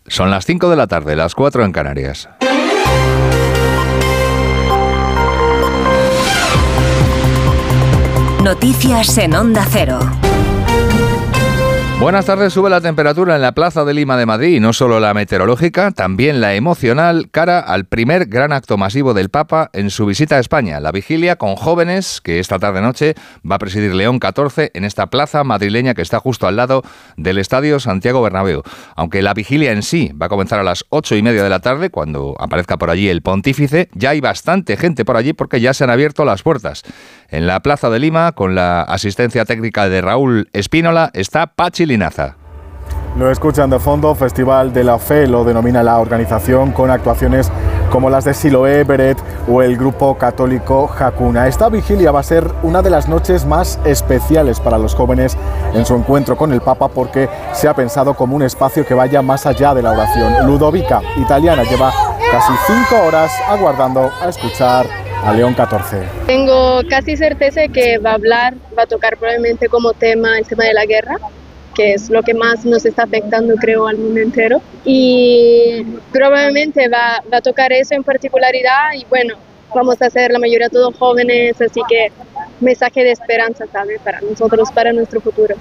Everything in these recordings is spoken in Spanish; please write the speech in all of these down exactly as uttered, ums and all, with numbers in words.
Son las cinco de la tarde, las cuatro en Canarias. Noticias en Onda Cero. Buenas tardes. Sube la temperatura en la Plaza de Lima de Madrid, y no solo la meteorológica, también la emocional, cara al primer gran acto masivo del Papa en su visita a España, la vigilia con jóvenes que esta tarde-noche va a presidir León catorce en esta plaza madrileña que está justo al lado del Estadio Santiago Bernabéu. Aunque la vigilia en sí va a comenzar a las ocho y media de la tarde, cuando aparezca por allí el pontífice, ya hay bastante gente por allí porque ya se han abierto las puertas. En la Plaza de Lima, con la asistencia técnica de Raúl Espínola, está Pachi Linaza. Lo escuchan de fondo, Festival de la Fe lo denomina la organización, con actuaciones como las de Siloé, Beret o el grupo católico Hakuna. Esta vigilia va a ser una de las noches más especiales para los jóvenes en su encuentro con el Papa, porque se ha pensado como un espacio que vaya más allá de la oración. Ludovica, italiana, lleva casi cinco horas aguardando a escuchar a León catorce. Tengo casi certeza de que va a hablar, va a tocar probablemente como tema el tema de la guerra, que es lo que más nos está afectando, creo, al mundo entero. Y probablemente va, va a tocar eso en particularidad y bueno, vamos a ser la mayoría todos jóvenes, así que mensaje de esperanza, ¿sabes? Para nosotros, para nuestro futuro.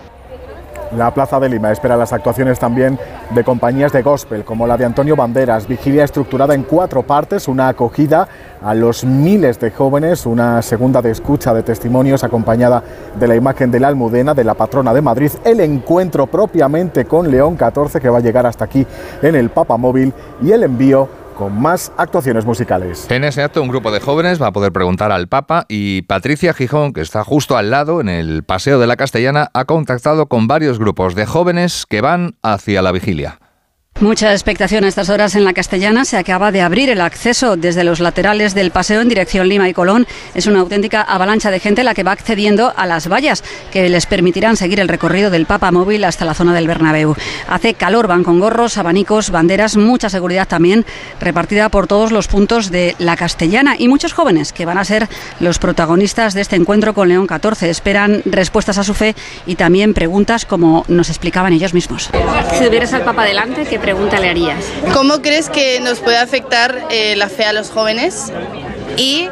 La Plaza de Lima espera las actuaciones también de compañías de gospel, como la de Antonio Banderas, vigilia estructurada en cuatro partes, una acogida a los miles de jóvenes, una segunda de escucha de testimonios acompañada de la imagen de la Almudena, de la patrona de Madrid, el encuentro propiamente con León catorce, que va a llegar hasta aquí en el Papamóvil, y el envío con más actuaciones musicales. En ese acto, un grupo de jóvenes va a poder preguntar al Papa, y Patricia Gijón, que está justo al lado, en el Paseo de la Castellana, ha contactado con varios grupos de jóvenes que van hacia la vigilia. Mucha expectación a estas horas en la Castellana. Se acaba de abrir el acceso desde los laterales del paseo en dirección Lima y Colón. Es una auténtica avalancha de gente la que va accediendo a las vallas que les permitirán seguir el recorrido del Papamóvil hasta la zona del Bernabéu. Hace calor, van con gorros, abanicos, banderas, mucha seguridad también repartida por todos los puntos de la Castellana, y muchos jóvenes que van a ser los protagonistas de este encuentro con León catorce. Esperan respuestas a su fe y también preguntas, como nos explicaban ellos mismos. Si tuvieras al Papa delante, ¿qué pregunta le harías? ¿Cómo crees que nos puede afectar eh, la fe a los jóvenes? Y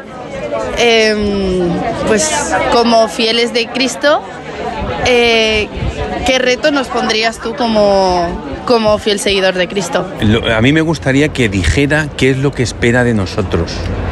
eh, pues como fieles de Cristo, eh, ¿qué reto nos pondrías tú como, como fiel seguidor de Cristo? A mí me gustaría que dijera qué es lo que espera de nosotros.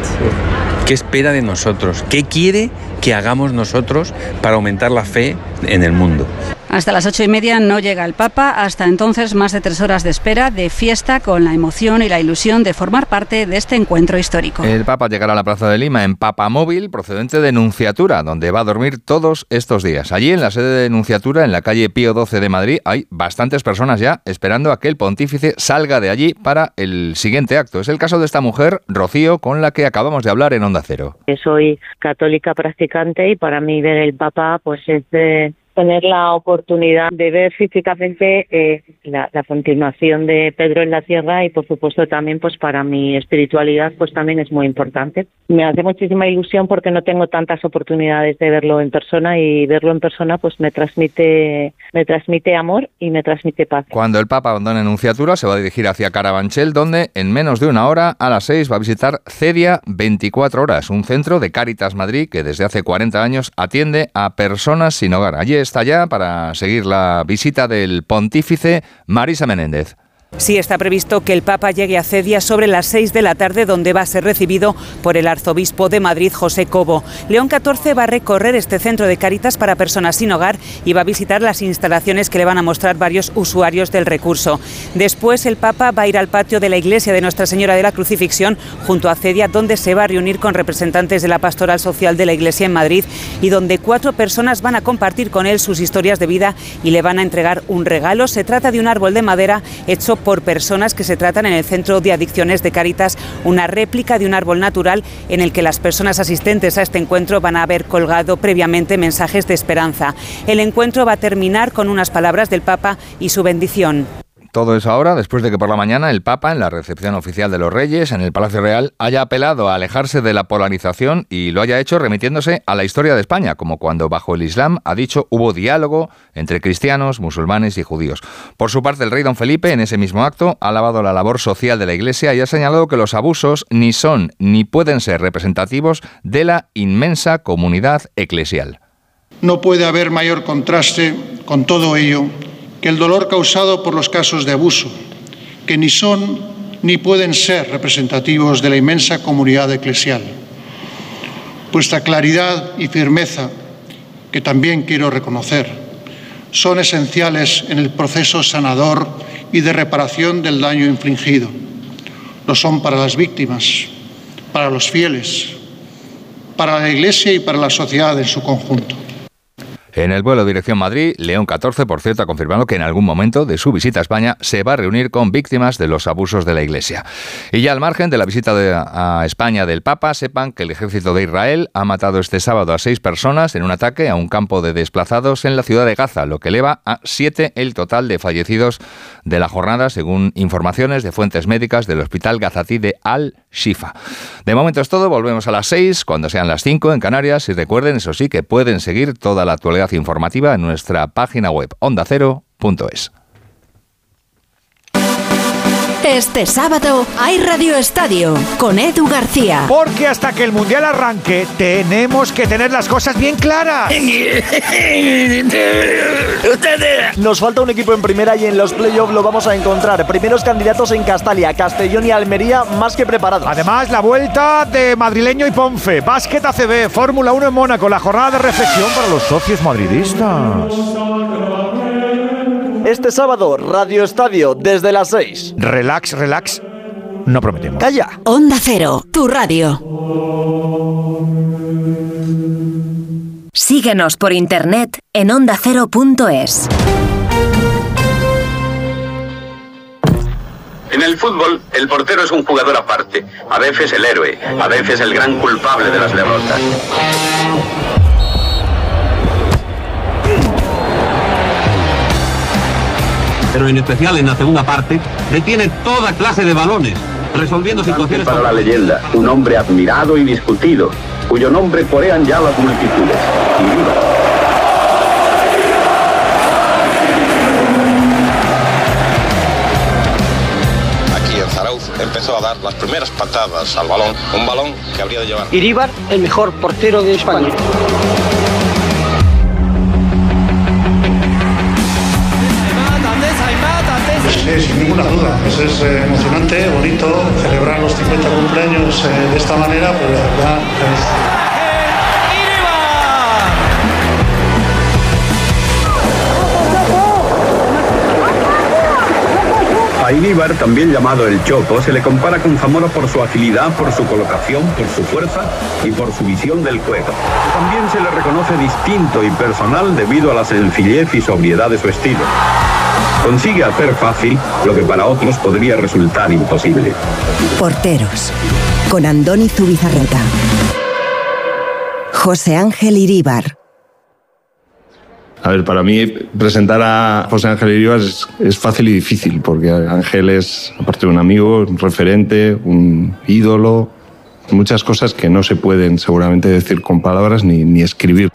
¿Qué espera de nosotros? ¿Qué quiere que hagamos nosotros para aumentar la fe en el mundo? Hasta las ocho y media no llega el Papa. Hasta entonces, más de tres horas de espera, de fiesta, con la emoción y la ilusión de formar parte de este encuentro histórico. El Papa llegará a la Plaza de Lima en Papamóvil, procedente de Nunciatura, donde va a dormir todos estos días. Allí, en la sede de Nunciatura, en la calle Pío doce de Madrid, hay bastantes personas ya esperando a que el pontífice salga de allí para el siguiente acto. Es el caso de esta mujer, Rocío, con la que acabamos de hablar en Onda Cero. Soy católica practicante y para mí ver el Papa pues es de tener la oportunidad de ver físicamente eh, la, la continuación de Pedro en la tierra, y por supuesto también pues para mi espiritualidad pues también es muy importante. Me hace muchísima ilusión porque no tengo tantas oportunidades de verlo en persona, y verlo en persona pues me transmite me transmite amor y me transmite paz. Cuando el Papa abandone Nunciatura se va a dirigir hacia Carabanchel, donde en menos de una hora, a las seis, va a visitar Cedia veinticuatro horas, un centro de Cáritas Madrid que desde hace cuarenta años atiende a personas sin hogar. Allí está ya para seguir la visita del pontífice Marisa Menéndez. Sí, está previsto que el Papa llegue a Cedia sobre las seis de la tarde, donde va a ser recibido por el arzobispo de Madrid, José Cobo. León catorce va a recorrer este centro de Cáritas para personas sin hogar y va a visitar las instalaciones que le van a mostrar varios usuarios del recurso. Después, el Papa va a ir al patio de la iglesia de Nuestra Señora de la Crucifixión, junto a Cedia, donde se va a reunir con representantes de la Pastoral Social de la Iglesia en Madrid, y donde cuatro personas van a compartir con él sus historias de vida y le van a entregar un regalo. Se trata de un árbol de madera hecho por personas que se tratan en el Centro de Adicciones de Cáritas, una réplica de un árbol natural en el que las personas asistentes a este encuentro van a haber colgado previamente mensajes de esperanza. El encuentro va a terminar con unas palabras del Papa y su bendición. Todo eso ahora, después de que por la mañana el Papa, en la recepción oficial de los Reyes, en el Palacio Real, haya apelado a alejarse de la polarización y lo haya hecho remitiéndose a la historia de España, como cuando bajo el Islam, ha dicho, hubo diálogo entre cristianos, musulmanes y judíos. Por su parte, el rey don Felipe, en ese mismo acto, ha alabado la labor social de la Iglesia y ha señalado que los abusos ni son ni pueden ser representativos de la inmensa comunidad eclesial. No puede haber mayor contraste con todo ello que el dolor causado por los casos de abuso, que ni son ni pueden ser representativos de la inmensa comunidad eclesial. Vuestra claridad y firmeza, que también quiero reconocer, son esenciales en el proceso sanador y de reparación del daño infligido. Lo son para las víctimas, para los fieles, para la Iglesia y para la sociedad en su conjunto. En el vuelo dirección Madrid, León catorce, por cierto, ha confirmado que en algún momento de su visita a España se va a reunir con víctimas de los abusos de la Iglesia. Y ya al margen de la visita de, a España del Papa, sepan que el ejército de Israel ha matado este sábado a seis personas en un ataque a un campo de desplazados en la ciudad de Gaza, lo que eleva a siete el total de fallecidos de la jornada, según informaciones de fuentes médicas del hospital gazatí de Al-Shifa. De momento es todo, volvemos a las seis, cuando sean las cinco en Canarias, y recuerden, eso sí, que pueden seguir toda la actualidad informativa en nuestra página web onda cero punto es. Este sábado hay Radio Estadio con Edu García. Porque hasta que el Mundial arranque tenemos que tener las cosas bien claras. Nos falta un equipo en primera y en los playoffs lo vamos a encontrar. Primeros candidatos en Castalia, Castellón y Almería más que preparados. Además, la vuelta de Madrileño y Ponfe, Básquet A C B, Fórmula uno en Mónaco, la jornada de reflexión para los socios madridistas. Este sábado, Radio Estadio, desde las seis. Relax, relax, no prometemos. ¡Calla! Onda Cero, tu radio. Síguenos por internet en onda cero punto es. En el fútbol, el portero es un jugador aparte. A veces el héroe, a veces el gran culpable de las derrotas. Pero en especial en la segunda parte, detiene toda clase de balones, resolviendo situaciones... Para la leyenda, un hombre admirado y discutido, cuyo nombre corean ya las multitudes. Iríbar. Aquí en Zarauz empezó a dar las primeras patadas al balón, un balón que habría de llevar... Iríbar, el mejor portero de España. Sí, sin ninguna duda. Pues es eh, emocionante, bonito celebrar los cincuenta cumpleaños eh, de esta manera, pero la verdad es... A Iríbar, también llamado el Choco, se le compara con Zamora por su agilidad, por su colocación, por su fuerza y por su visión del juego. También se le reconoce distinto y personal debido a la sencillez y sobriedad de su estilo. Consigue hacer fácil lo que para otros podría resultar imposible. Porteros, con Andoni Zubizarreta. José Ángel Iríbar. A ver, para mí presentar a José Ángel Iríbar es, es fácil y difícil, porque Ángel es, aparte de un amigo, un referente, un ídolo, muchas cosas que no se pueden seguramente decir con palabras ni, ni escribir.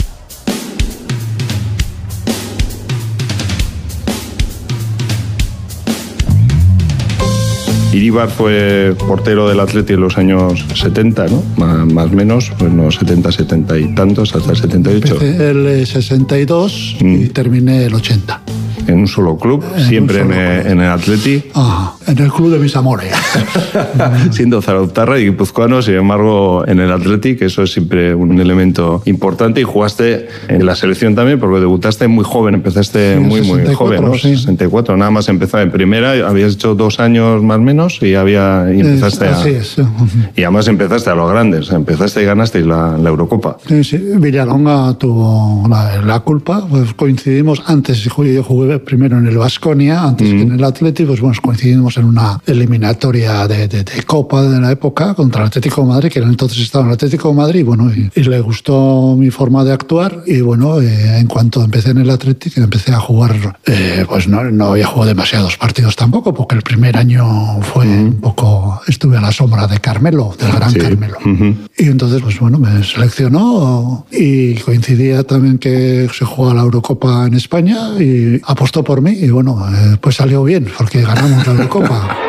Iríbar fue portero del Atleti en los años setenta, ¿no? Más o menos, pues no, setenta, setenta y tantos, hasta el setenta y ocho. Empecé el sesenta y dos mm. y terminé el ochenta. En un solo club, en siempre solo en, club. en el Atleti. Ah, en el club de mis amores. Siendo zarauztarra y guipuzcoano, sin embargo, en el Atleti, que eso es siempre un elemento importante. Y jugaste en la selección también, porque debutaste muy joven, empezaste sí, muy, muy joven, ¿no? Sí. sesenta y cuatro, nada más empezar en primera, habías hecho dos años más o menos y, había, y empezaste es, así a... Es. Y además empezaste a los grandes, empezaste y ganaste la, la Eurocopa. Sí, sí, Villalonga tuvo la, la culpa, pues coincidimos antes, yo jugué estuve primero en el Baskonia, antes mm. que en el Athletic, pues bueno, coincidimos en una eliminatoria de, de, de Copa de la época contra el Atlético de Madrid, que entonces estaba en el Atlético de Madrid, bueno, y, y le gustó mi forma de actuar, y bueno, eh, en cuanto empecé en el Athletic, empecé a jugar, eh, pues no, no había jugado demasiados partidos tampoco, porque el primer año fue mm. un poco, estuve a la sombra de Carmelo, del gran sí. Carmelo. Mm-hmm. Y entonces, pues bueno, me seleccionó y coincidía también que se jugaba la Eurocopa en España y apostó por mí y bueno, eh, pues salió bien porque ganamos la Eurocopa.